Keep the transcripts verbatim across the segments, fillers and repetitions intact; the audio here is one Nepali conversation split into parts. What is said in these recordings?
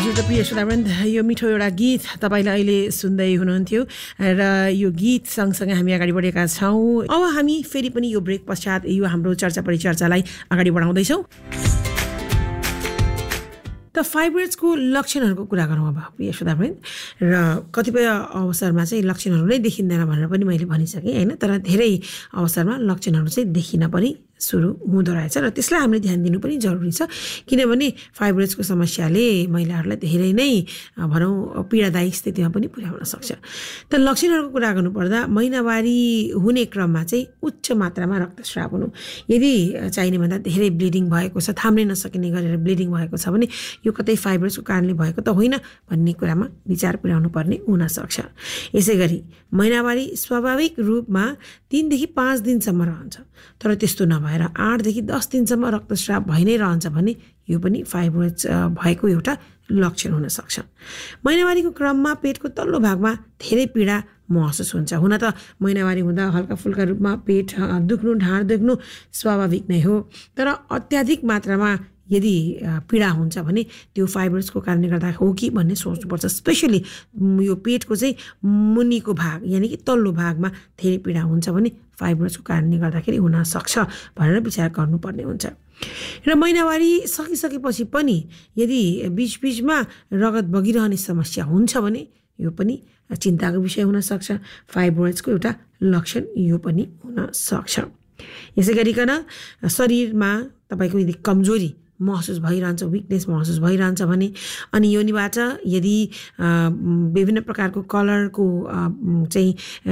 हजुर त प्रिय श्रोतावृन्द, यो मिठो एउटा गीत तपाईँले अहिले सुन्दै हुनुहुन्थ्यो र यो गीत सँगसँगै हामी अगाडि बढेका छौँ। अब हामी फेरि पनि यो ब्रेक पश्चात यो हाम्रो चर्चा परिचर्चालाई अगाडि बढाउँदैछौँ। त फाइब्रोइड्सको लक्षणहरूको कुरा गरौँ अब प्रिय श्रोतावृन्द। र कतिपय अवसरमा चाहिँ लक्षणहरू नै देखिँदैन भनेर पनि मैले भनिसकेँ होइन, तर धेरै अवसरमा लक्षणहरू चाहिँ देखिन पनि सुरु हुँदो रहेछ र त्यसलाई हामीले ध्यान दिनु पनि जरुरी छ, किनभने फाइब्रोइड्सको समस्याले महिलाहरूलाई धेरै नै भनौँ पीडादायी स्थितिमा पनि पुर्याउन सक्छ। त लक्षणहरूको कुरा गर्नुपर्दा महिनावारी हुने क्रममा चाहिँ उच्च मात्रामा रक्तस्राव हुनु, यदि चाहिने भन्दा धेरै ब्लिडिङ भएको छ, थाम्नै नसकिने गरेर ब्लिडिङ भएको छ भने यो कतै फाइब्रोइड्सको कारणले भएको त होइन भन्ने कुरामा विचार पुर्याउनु पर्ने हुनसक्छ। यसै गरी महिनावारी स्वाभाविक रूपमा तीनदेखि पाँच दिनसम्म रहन्छ, तर त्यस्तो नभएर आठदेखि दस दिनसम्म रक्तस्राव भइ नै रहन्छ भने यो पनि फाइब्रोइड्स भएको एउटा लक्षण हुनसक्छ। महिनावारीको क्रममा पेटको तल्लो भागमा धेरै पीडा महसुस हुन्छ। हुन त महिनावारी हुँदा हल्का फुल्का रूपमा पेट दुख्नु, ढाड दुख्नु स्वाभाविक नै हो, तर अत्याधिक मात्रामा यदि पीडा हुन्छ भने त्यो फाइब्रोइड्सको कारणले गर्दा हो कि भन्ने सोच्नुपर्छ। स्पेसली यो पेटको चाहिँ मुनिको भाग यानि कि तल्लो भागमा धेरै पीडा हुन्छ भने फाइब्रोइड्सको कारणले गर्दाखेरि हुनसक्छ भनेर विचार गर्नुपर्ने हुन्छ। र महिनावारी सकिसकेपछि पनि यदि बिचबिचमा रगत बगिरहने समस्या हुन्छ भने यो पनि चिन्ताको विषय हुनसक्छ। फाइब्रोइड्सको एउटा लक्षण यो पनि हुनसक्छ। यसै गरिकन शरीरमा तपाईँको यदि कमजोरी महसुस भइरहन्छ, विकनेस महसुस भइरहन्छ भने अनि योनिबाट यदि विभिन्न प्रकारको कलरको चाहिँ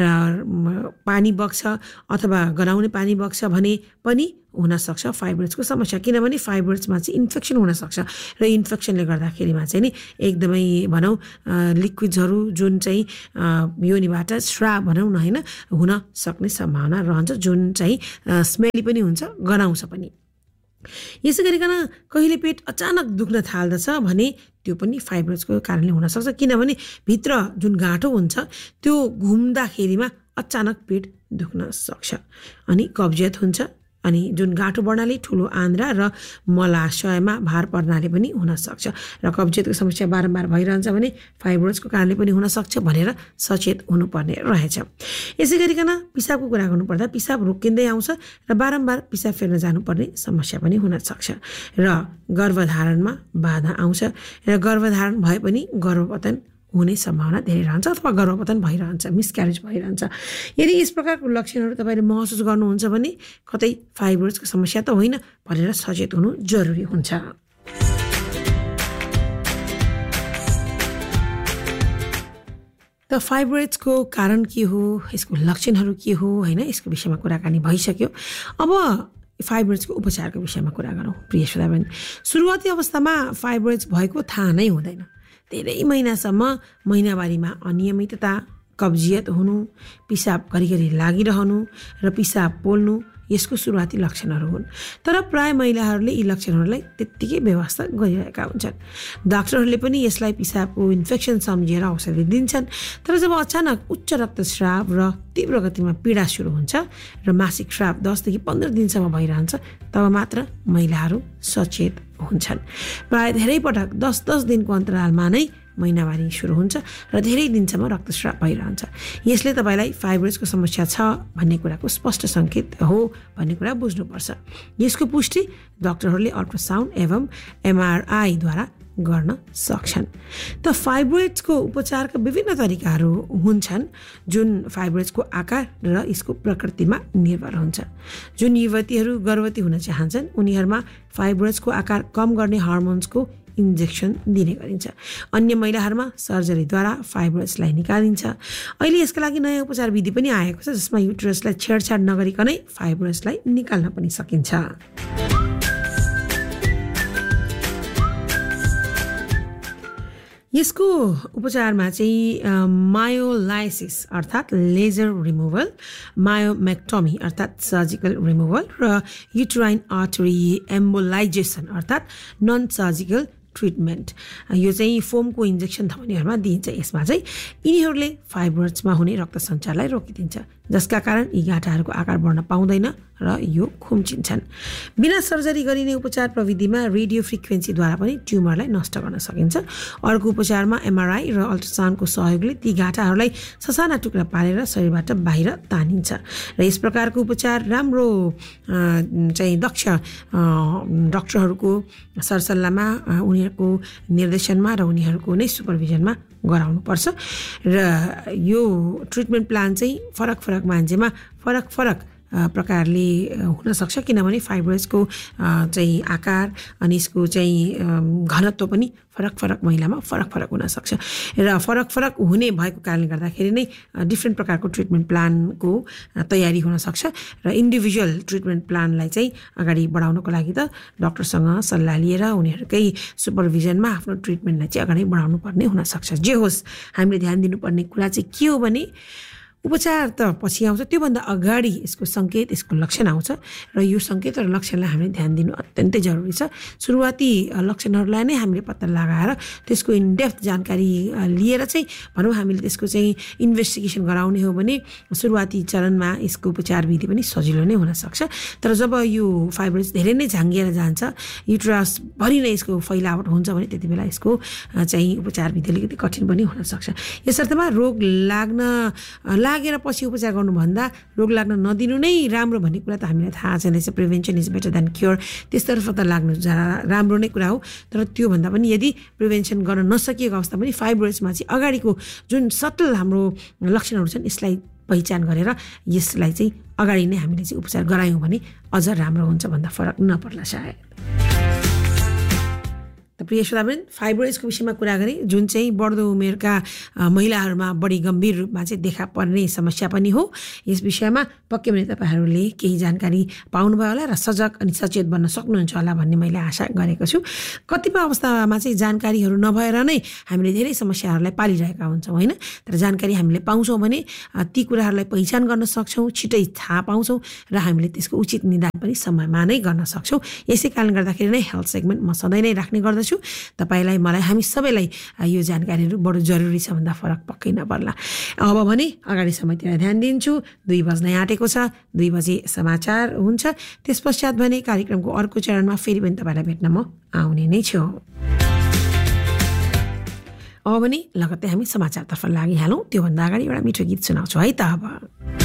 पानी बग्छ अथवा गनाउने पानी बग्छ भने पनि हुनसक्छ फाइब्रोइड्सको समस्या, किनभने फाइब्रोइड्समा चाहिँ इन्फेक्सन हुनसक्छ र इन्फेक्सनले गर्दाखेरिमा चाहिँ नि एकदमै भनौँ लिक्विड्सहरू जुन चाहिँ योनिबाट स्राव भनौँ न होइन हुन सक्ने सम्भावना रहन्छ, जुन चाहिँ स्मेली पनि हुन्छ, गनाउँछ पनि। यसै गरिकन कहिले पेट अचानक दुख्न थाल्दछ भने त्यो पनि फाइब्रोइड्सको कारणले हुनसक्छ, किनभने भित्र जुन गाँठो हुन्छ त्यो घुम्दाखेरिमा अचानक पेट दुख्न सक्छ। अनि कब्जियत हुन्छ, अनि जुन गाँठो बढ्नाले ठुलो आन्द्रा र मलाशयमा भार पर्नाले पनि हुनसक्छ। र कब्जियतको समस्या बारम्बार भइरहन्छ भने फाइब्रोइड्सको कारणले पनि हुनसक्छ भनेर सचेत हुनुपर्ने रहेछ। यसै गरिकन पिसाबको कुरा गर्नुपर्दा पिसाब रोकिँदै आउँछ र बारम्बार पिसाब फेर्न जानुपर्ने समस्या पनि हुनसक्छ। र गर्भधारणमा बाधा आउँछ र गर्भधारण भए पनि गर्भपतन हुने सम्भावना धेरै रहन्छ अथवा गर्भपतन भइरहन्छ, मिसक्यारेज भइरहन्छ। यदि यस प्रकारको लक्षणहरू तपाईँले महसुस गर्नुहुन्छ भने कतै फाइब्रोइड्सको समस्या त होइन भनेर सचेत हुनु जरुरी हुन्छ। त फाइब्रोइड्सको कारण के हो, यसको लक्षणहरू के हो होइन, यसको विषयमा कुराकानी भइसक्यो। अब फाइब्रोइड्सको उपचारको विषयमा कुरा गरौँ प्रिय श्रोतावृन्द। सुरुवाती अवस्थामा फाइब्रोइड्स भएको थाहा नै हुँदैन। धेरै महिनासम्म महिनावारीमा अनियमितता, कब्जियत हुनु, पिसाब घरिघरि लागिरहनु र पिसाब पोल्नु यसको सुरुवाती लक्षणहरू हुन्। तर प्राय महिलाहरूले यी लक्षणहरूलाई त्यत्तिकै व्यवस्था गरिरहेका हुन्छन्। डाक्टरहरूले पनि यसलाई पिसाबको इन्फेक्सन सम्झिएर औषधि दिन्छन्। तर जब अचानक उच्च रक्तस्राव र तीव्र गतिमा पीडा सुरु हुन्छ र मासिक स्राव दसदेखि पन्ध्र दिनसम्म भइरहन्छ तब मात्र महिलाहरू सचेत हुन्छन्। प्राय धेरै पटक दस दस दिनको अन्तरालमा नै महिनावारी सुरु हुन्छ र धेरै दिनसम्म रक्तस्राव भइरहन्छ। यसले तपाईँलाई फाइब्रोइड्सको समस्या छ भन्ने कुराको स्पष्ट सङ्केत हो भन्ने कुरा बुझ्नुपर्छ। यसको पुष्टि डाक्टरहरूले अल्ट्रासाउन्ड एवं एमआरआईद्वारा गर्न सक्छन्। त फाइब्रोइड्सको उपचारका विभिन्न तरिकाहरू हुन्छन् जुन फाइब्रोइड्सको आकार र यसको प्रकृतिमा निर्भर हुन्छ। जुन युवतीहरू गर्भवती हुन चाहन्छन् उनीहरूमा फाइब्रोइड्सको आकार कम गर्ने हर्मोन्सको इन्जेक्सन दिने गरिन्छ। अन्य महिलाहरूमा सर्जरीद्वारा फाइब्रोइड्सलाई निकालिन्छ। अहिले यसका लागि नयाँ उपचार विधि पनि आएको छ जसमा युटेरसलाई छेडछाड नगरिकनै फाइब्रोइड्सलाई निकाल्न पनि सकिन्छ। यसको उपचारमा चाहिँ मायोलाइसिस अर्थात् लेजर रिमुभल, मायोमेक्टोमी अर्थात् सर्जिकल रिमुभल र युटेराइन आर्टरी एम्बोलाइजेसन अर्थात् नन सर्जिकल ट्रिटमेन्ट यो चाहिँ फोमको इन्जेक्सन धमनीहरूमा दिइन्छ। यसमा चाहिँ यिनीहरूले फाइब्रोइड्समा हुने रक्त सञ्चारलाई रोकिदिन्छ। जसका कारण यी गाँठाहरूको आकार बढ्न पाउँदैन र यो खुम्चिन्छन्। बिना सर्जरी गरिने उपचार प्रविधिमा रेडियो फ्रिक्वेन्सीद्वारा पनि ट्युमरलाई नष्ट गर्न सकिन्छ। अर्को उपचारमा एमआरआई र अल्ट्रासाउन्डको सहयोगले ती गाँठाहरूलाई ससाना टुक्रा पारेर शरीरबाट बाहिर तानिन्छ र यस प्रकारको उपचार राम्रो चाहिँ दक्ष डाक्टरहरूको सरसल्लाहमा, उनीहरूको निर्देशनमा र उनीहरूको नै सुपरभिजनमा गराउनुपर्छ र यो ट्रिटमेन्ट प्लान चाहिँ फरक फरक मान्छेमा फरक फरक प्रकारले हुनसक्छ, किनभने फाइब्रोइड्सको चाहिँ आकार अनि यसको चाहिँ घनत्व पनि फरक फरक महिलामा फरक फरक हुनसक्छ र फरक फरक हुने भएको कारणले गर्दाखेरि नै डिफ्रेन्ट प्रकारको ट्रिटमेन्ट प्लानको तयारी हुनसक्छ र इन्डिभिजुअल ट्रिटमेन्ट प्लानलाई चाहिँ अगाडि बढाउनको लागि त डक्टरसँग सल्लाह लिएर उनीहरूकै सुपरभिजनमा आफ्नो ट्रिटमेन्टलाई चाहिँ अगाडि बढाउनु पर्ने हुनसक्छ। जे होस्, हामीले ध्यान दिनुपर्ने कुरा चाहिँ के हो भने उपचार त पछि आउँछ, त्योभन्दा अगाडि यसको सङ्केत, यसको लक्षण आउँछ र यो सङ्केत र लक्षणलाई हामीले ध्यान दिनु अत्यन्तै जरुरी छ। सुरुवाती लक्षणहरूलाई नै हामीले पत्ता लगाएर त्यसको इनडेप्थ जानकारी लिएर चाहिँ भनौँ हामीले त्यसको चाहिँ इन्भेस्टिगेसन गराउने हो भने सुरुवाती चरणमा यसको उपचार विधि पनि सजिलो नै हुनसक्छ। तर जब यो फाइब्रोइड्स धेरै नै झाङ्गिएर जान्छ, युट्रसभरि नै यसको फैलावट हुन्छ भने त्यति बेला यसको चाहिँ उपचार विधि अलिकति कठिन पनि हुनसक्छ। यसर्थमा रोग लाग्न लागेर पछि उपचार गर्नुभन्दा रोग लाग्न नदिनु नै राम्रो भन्ने कुरा त हामीलाई थाहा छ नै, prevention is better than cure, त्यसतर्फ त लाग्नु राम्रो नै कुरा हो। तर त्योभन्दा पनि यदि प्रिभेन्सन गर्न नसकिएको अवस्था पनि फाइब्रोइड्समा चाहिँ अगाडिको जुन सटल हाम्रो लक्षणहरू छन् यसलाई पहिचान गरेर यसलाई चाहिँ अगाडि नै हामीले चाहिँ उपचार गरायौँ भने अझ राम्रो हुन्छ भन्दा फरक नपर्ला सायद। प्रिय श्रोतावृन्द, फाइब्रोइड्सको विषयमा कुरा गरेँ, जुन चाहिँ बढ्दो उमेरका महिलाहरूमा बढी गम्भीर रूपमा चाहिँ देखा पर्ने समस्या पनि हो। यस विषयमा पक्कै पनि तपाईँहरूले केही जानकारी पाउनुभयो होला र सजग अनि सचेत बन्न सक्नुहुन्छ होला भन्ने मैले आशा गरेको छु। कतिपय अवस्थामा चाहिँ जानकारीहरू नभएर नै हामीले धेरै समस्याहरूलाई पालिरहेका हुन्छौँ होइन, तर जानकारी हामीले पाउँछौँ भने ती कुराहरूलाई पहिचान गर्न सक्छौँ, छिटै थाहा पाउँछौँ र हामीले त्यसको उचित निदान पनि समयमा नै गर्न सक्छौँ। यसै कारणले गर्दाखेरि नै हेल्थ सेगमेन्ट म सधैँ नै राख्ने गर्दछु। तपाईलाई, मलाई, हामी सबैलाई यो जानकारीहरू बडो जरुरी छ भन्दा फरक पक्कै नपर्ला। अब भने अगाडि समयतिर ध्यान दिन्छु। दुई बज्न आँटेको छ, दुई बजे समाचार हुन्छ, त्यस पश्चात भने कार्यक्रमको अर्को चरणमा फेरि पनि तपाईँलाई भेट्न म आउने नै छु। अब भने लगत्तै हामी समाचारतर्फ लागिहालौँ। त्योभन्दा अगाडि एउटा मिठो गीत सुनाउँछु है त। अब